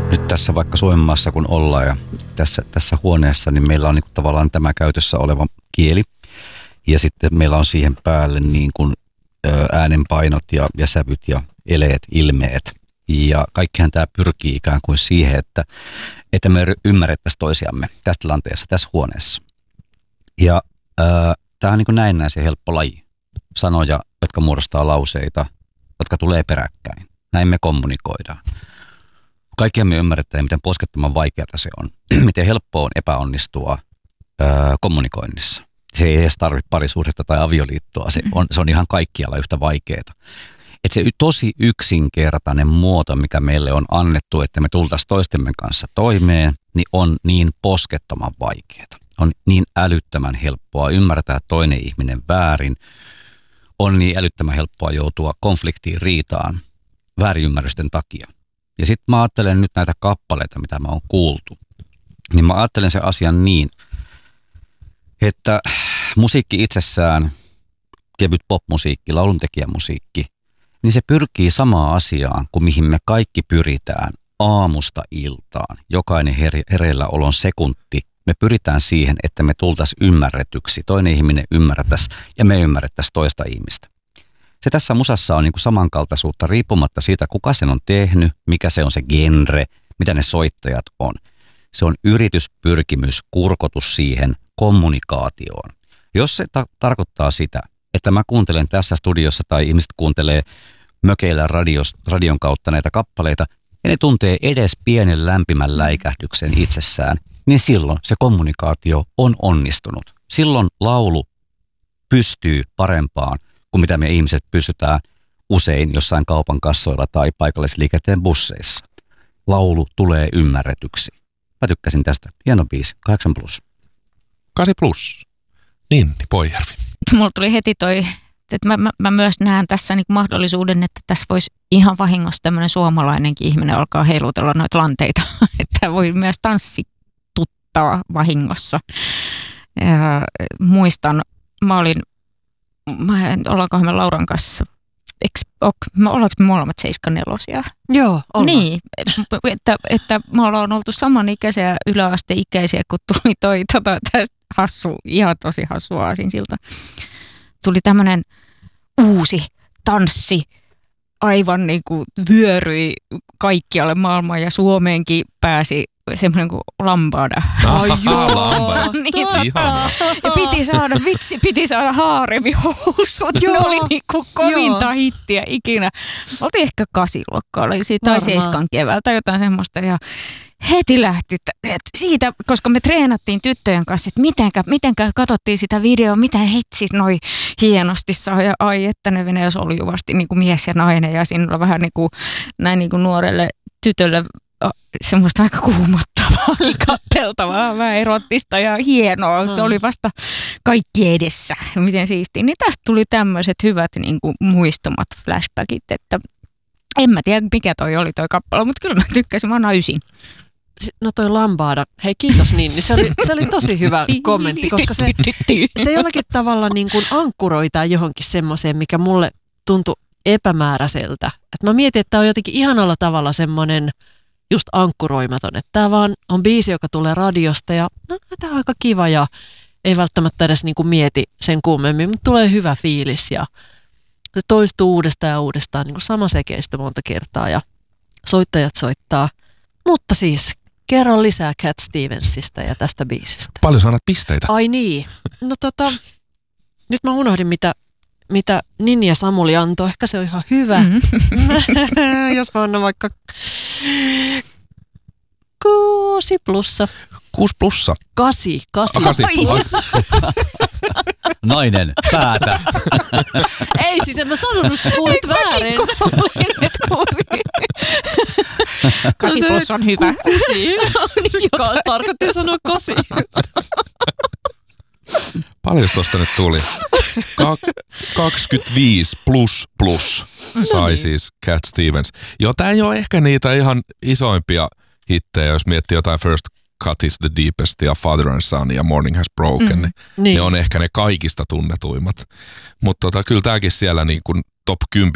nyt tässä vaikka Suomenmaassa kun ollaan ja tässä huoneessa, niin meillä on niin tavallaan tämä käytössä oleva kieli. Ja sitten meillä on siihen päälle niin kuin äänenpainot ja sävyt ja eleet, ilmeet. Ja kaikkihan tämä pyrkii ikään kuin siihen, että me ymmärrettäisiin toisiamme tässä tilanteessa, tässä huoneessa. Ja tämä on niin kuin näennäisen helppo laji. Sanoja, jotka muodostaa lauseita, jotka tulee peräkkäin. Näin me kommunikoidaan. Kaikkihan me ymmärretään, miten poskettoman vaikeaa se on. Miten helppoa on epäonnistua kommunikoinnissa. Se ei edes tarvitse parisuhdetta tai avioliittoa. Se on ihan kaikkialla yhtä vaikeaa. Että se tosi yksinkertainen muoto, mikä meille on annettu, että me tultaisiin toistemme kanssa toimeen, niin on niin poskettoman vaikeaa. On niin älyttömän helppoa ymmärtää toinen ihminen väärin. On niin älyttömän helppoa joutua konfliktiin, riitaan väärinymmärrysten takia. Ja sitten mä ajattelen nyt näitä kappaleita, mitä mä oon kuultu. Niin mä ajattelen sen asian niin, että musiikki itsessään, kevyt popmusiikki, lauluntekijämusiikki, niin se pyrkii samaan asiaan kuin mihin me kaikki pyritään aamusta iltaan. Jokainen hereilläolon sekunti. Me pyritään siihen, että me tultaisiin ymmärretyksi, toinen ihminen ymmärrettäisiin ja me ymmärrettäisiin toista ihmistä. Se tässä musassa on niin kuin samankaltaisuutta riippumatta siitä, kuka sen on tehnyt, mikä se on se genre, mitä ne soittajat on. Se on yritys, pyrkimys, kurkotus siihen kommunikaatioon. Jos se tarkoittaa sitä, että mä kuuntelen tässä studiossa tai ihmiset kuuntelee mökeillä radion kautta näitä kappaleita, ja ne tuntee edes pienen lämpimän läikähdyksen itsessään, niin silloin se kommunikaatio on onnistunut. Silloin laulu pystyy parempaan kuin mitä me ihmiset pystytään usein jossain kaupan kassoilla tai paikallisliikenteen busseissa. Laulu tulee ymmärretyksi. Mä tykkäsin tästä. Hieno biisi. 8+. 8+. Niin, Poijärvi. Mulla tuli heti toi, että mä myös näen tässä niinku mahdollisuuden, että tässä voisi ihan vahingossa tämmöinen suomalainenkin ihminen alkaa heilutella noita lanteita. Että voi myös tanssituttaa vahingossa. Ja muistan, ollaankohan me Lauran kanssa, ollaanko me molemmat 74? Joo, ollaan. Niin, että me ollaan oltu samanikäisiä yläasteikäisiä, kun tuli toi ihan tosi hassu aasinsilta. Tuli tämmönen uusi tanssi, aivan niin kuin vyöryi kaikkialle maailmaan ja Suomeenkin pääsi semmoinen kuin lambada. Ai joo, niin, ja piti saada haaremihousut. Ne oli niinku kovinta hittiä ikinä. Oltiin ehkä 8-luokkaa tai 7 keväältä jotain semmoista ja heti lähti siitä, koska me treenattiin tyttöjen kanssa, että mitenkä katsottiin sitä videoa, miten hitsit noi hienosti saa ja ai että ne venäjäs oli juvasti niin kuin mies ja nainen ja siinä oli vähän niin kuin, näin niin kuin nuorelle tytölle semmoista aika kuumottavaa, katteltavaa, vähän erottista ja hienoa. Oli vasta kaikki edessä, miten siistiä. Niin tästä tuli tämmöiset hyvät niin kuin muistomat, flashbackit, että en mä tiedä mikä toi oli toi kappale, mutta kyllä mä tykkäsin, mä annan 9. No toi lambada, hei kiitos niin, se oli tosi hyvä kommentti, koska se jollakin tavalla niin kuin ankkuroitaan johonkin semmoiseen, mikä mulle tuntui epämääräiseltä. Et mä mietin, että tää on jotenkin ihanalla tavalla semmoinen just ankkuroimaton, että tää vaan on biisi, joka tulee radiosta ja no tää on aika kiva ja ei välttämättä edes niin kuin mieti sen kummemmin, mutta tulee hyvä fiilis ja se toistuu uudestaan ja uudestaan niin kuin sama sekeistä monta kertaa ja soittajat soittaa. Mutta siis kerro lisää Cat Stevensista ja tästä biisistä. Paljon sä annat pisteitä. Ai niin. No nyt mä unohdin mitä Ninni ja Samuli antoi. Ehkä se on ihan hyvä. Jos mä annan vaikka 6+. 6+. 8. Nainen, päätä. Ei siis en mä sanonut, sä kuulit väärin. 8+ on hyvä. 9. Tarkoitti sanoa 8. Paljon tosta nyt tuli? 25++ sai siis Cat Stevens. Joo, tää ei ole ehkä niitä ihan isoimpia hittejä, jos miettii jotain First Cut is the Deepest ja Father and Son ja Morning Has Broken. Niin. Ne on ehkä ne kaikista tunnetuimmat. Mutta kyllä tääkin siellä niin kuin top 10